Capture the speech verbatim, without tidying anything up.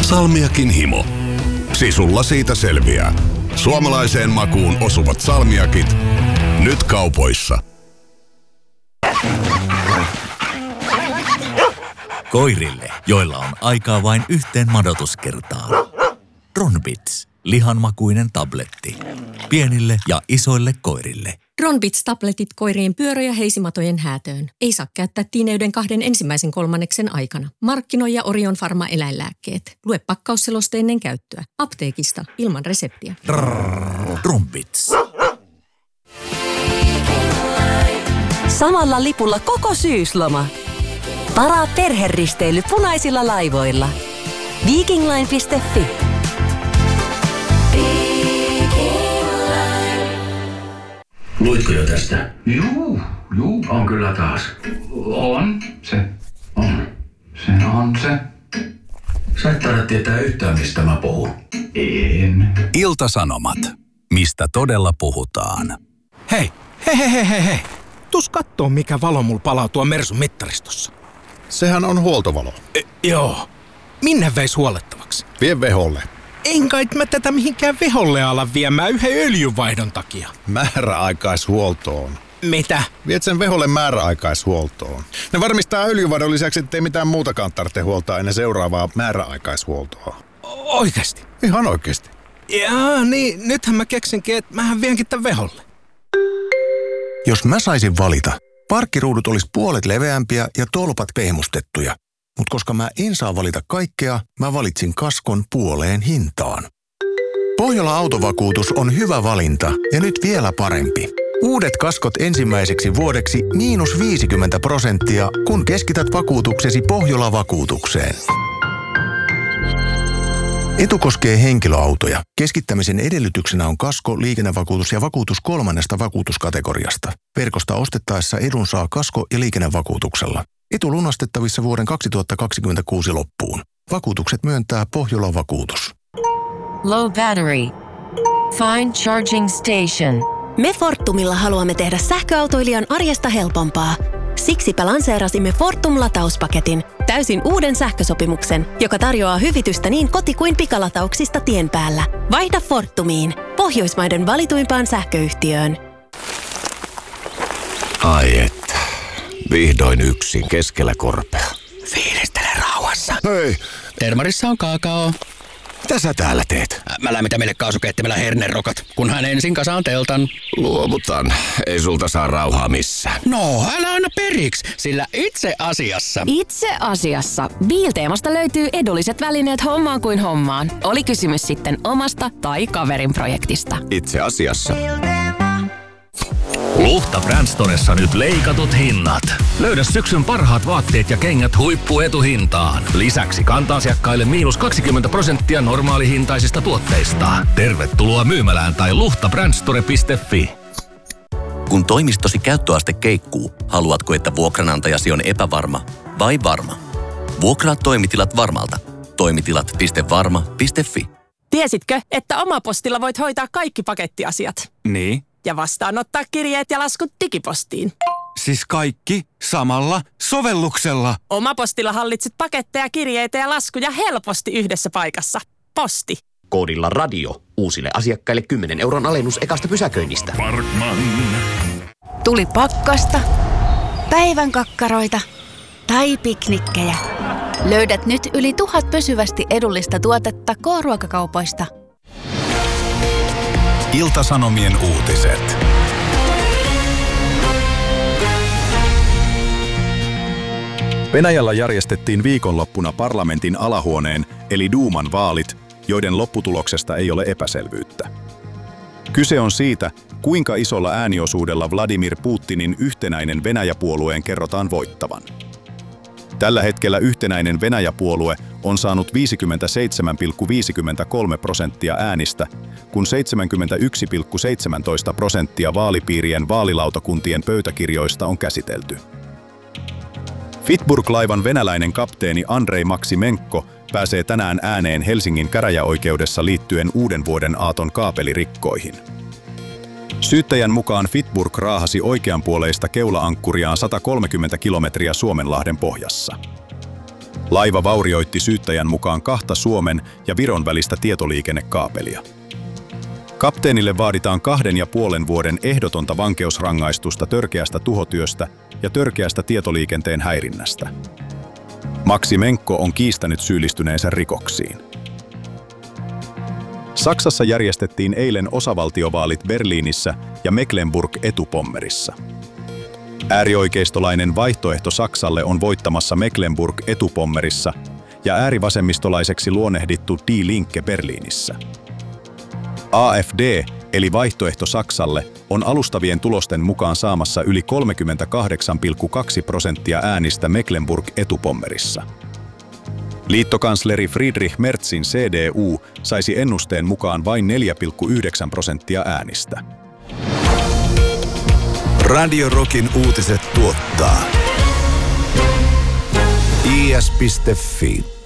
Salmiakin himo. Sisulla siitä selviää. Suomalaiseen makuun osuvat salmiakit. Nyt kaupoissa. Koirille, joilla on aikaa vain yhteen madotuskertaan. Ronbits, lihanmakuinen tabletti. Pienille ja isoille koirille. Ronbits-tabletit koirien pyörö- ja heisimatojen häätöön. Ei saa käyttää tiineyden kahden ensimmäisen kolmanneksen aikana. Markkinoi Orion Pharma eläinlääkkeet. Lue pakkausseloste ennen käyttöä. Apteekista ilman reseptiä. Ronbits. Samalla lipulla koko syysloma. Varaa perheristeily punaisilla laivoilla. Vikingline piste fi. Luitko jo tästä? Juu, juu, on kyllä taas. On, se on. Se on se. Sä et taida tietää yhtään, mistä mä puhun. En. Ilta-Sanomat. Mistä todella puhutaan. Hei, hei, hei, hei, hei, hei. Tuus kattoo, mikä valo mulla palaa tuon Mersun mittaristossa. Sehän on huoltovalo. E, joo. Minne veis huollettavaksi? Vie veholle. En kai mä tätä mihinkään veholle ala viemään yhden öljynvaihdon takia. Määräaikaishuoltoon. Mitä? Viet sen veholle määräaikaishuoltoon. Ne varmistaa öljynvaihdon lisäksi, ettei mitään muutakaan tarvitse huoltaa ennen seuraavaa määräaikaishuoltoa. Oikeesti? Ihan oikeesti. Jaa, niin nythän mä keksinkin, että mähän vienkin tän veholle. Jos mä saisin valita, parkkiruudut olisi puolet leveämpiä ja tolpat pehmustettuja. Mutta koska mä en saa valita kaikkea, mä valitsin kaskon puoleen hintaan. Pohjola Autovakuutus on hyvä valinta ja nyt vielä parempi. Uudet kaskot ensimmäiseksi vuodeksi miinus viisikymmentä prosenttia, kun keskität vakuutuksesi Pohjola-vakuutukseen. Etu koskee henkilöautoja. Keskittämisen edellytyksenä on kasko, liikennevakuutus ja vakuutus kolmannesta vakuutuskategoriasta. Verkosta ostettaessa edun saa kasko- ja liikennevakuutuksella. Etu lunastettavissa vuoden kaksituhattakaksikymmentäkuusi loppuun. Vakuutukset myöntää Pohjola-vakuutus. Low battery. Find charging station. Me Fortumilla haluamme tehdä sähköautoilijan arjesta helpompaa. Siksipä lanseerasimme Fortum-latauspaketin, täysin uuden sähkösopimuksen, joka tarjoaa hyvitystä niin koti- kuin pikalatauksista tien päällä. Vaihda Fortumiin, Pohjoismaiden valituimpaan sähköyhtiöön. Ai että, vihdoin yksin keskellä korpea. Fiilistele rauhassa. Hei! Termarissa on kaakao. Mitä sä täällä teet? Mä lämmitän meille kaasukeittimellä hernerokat, kunhan ensin kasaan teltan. Luovutan. Ei sulta saa rauhaa missään. No, älä anna periksi, sillä itse asiassa... Itse asiassa. Biilteemasta löytyy edulliset välineet hommaan kuin hommaan. Oli kysymys sitten omasta tai kaverin projektista. Itse asiassa. Luhta Brand Storessa nyt leikatut hinnat. Löydä syksyn parhaat vaatteet ja kengät huippuetuhintaan. Lisäksi kanta-asiakkaille miinus kaksikymmentä prosenttia normaalihintaisista tuotteista. Tervetuloa myymälään tai luhta brandstore piste fi. Kun toimistosi käyttöaste keikkuu, haluatko, että vuokranantajasi on epävarma vai varma? Vuokraa toimitilat Varmalta. toimitilat piste varma piste fi. Tiesitkö, että Omapostilla voit hoitaa kaikki pakettiasiat? Niin. Ja vastaanottaa kirjeet ja laskut digipostiin. Siis kaikki samalla sovelluksella. Omapostilla hallitset paketteja, kirjeitä ja laskuja helposti yhdessä paikassa. Posti. Koodilla radio. Uusille asiakkaille kymmenen euron alennus ekasta pysäköinnistä. Parkman. Tuli pakkasta, päivän kakkaroita tai piknikkejä. Löydät nyt yli tuhat pysyvästi edullista tuotetta K-ruokakaupoista. Ilta-Sanomien uutiset. Venäjällä järjestettiin viikonloppuna parlamentin alahuoneen eli Duuman vaalit, joiden lopputuloksesta ei ole epäselvyyttä. Kyse on siitä, kuinka isolla ääniosuudella Vladimir Putinin yhtenäinen Venäjä-puolueen kerrotaan voittavan. Tällä hetkellä yhtenäinen Venäjä-puolue on saanut viisikymmentäseitsemän pilkku viisikymmentäkolme prosenttia äänistä, kun seitsemänkymmentäyksi pilkku seitsemäntoista prosenttia vaalipiirien vaalilautakuntien pöytäkirjoista on käsitelty. Fitburg-laivan venäläinen kapteeni Andrei Maksimenko pääsee tänään ääneen Helsingin käräjäoikeudessa liittyen uuden vuoden aaton kaapelirikkoihin. Syyttäjän mukaan Fitburg raahasi oikeanpuoleista keula-ankkuriaan sata kolmekymmentä kilometriä Suomenlahden pohjassa. Laiva vaurioitti syyttäjän mukaan kahta Suomen ja Viron välistä tietoliikennekaapelia. Kapteenille vaaditaan kahden ja puolen vuoden ehdotonta vankeusrangaistusta törkeästä tuhotyöstä ja törkeästä tietoliikenteen häirinnästä. Maksimenko on kiistänyt syyllistyneensä rikoksiin. Saksassa järjestettiin eilen osavaltiovaalit Berliinissä ja Mecklenburg-Etupommerissa. Äärioikeistolainen vaihtoehto Saksalle on voittamassa Mecklenburg-Etupommerissa ja äärivasemmistolaiseksi luonnehdittu Die Linke Berliinissä. A F D, eli vaihtoehto Saksalle, on alustavien tulosten mukaan saamassa yli kolmekymmentäkahdeksan pilkku kaksi prosenttia äänistä Mecklenburg-Etupommerissa. Liittokansleri Friedrich Merzin C D U saisi ennusteen mukaan vain neljä pilkku yhdeksän prosenttia äänistä. Radio Rockin uutiset tuottaa I S piste F I.